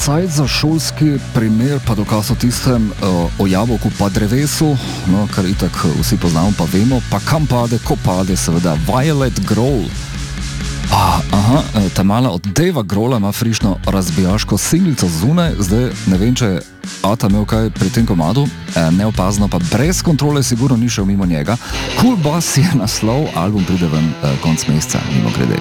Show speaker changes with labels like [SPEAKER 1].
[SPEAKER 1] vsaj za šolski primer, pa dokaz o tistem o jabolku pa drevesu, no, kar itak vsi poznamo pa vemo, pa kam pade, ko pade, seveda Violet Grohl. Ta mala od Dava Grohla ima frišno razbijaško singlico zunaj, zdaj ne vem, če je Ata imel kaj pri tem komadu, neopazno pa brez kontrole sigurno ni šel mimo njega. Cool Boss je naslov, album pride ven konc meseca, mimo grede.